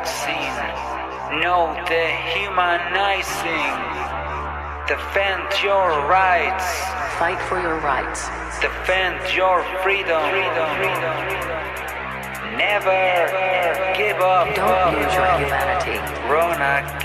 vaccine. No dehumanizing. Defend your rights. Fight for your rights. Defend your freedom. Never give up. Don't lose your humanity. Run against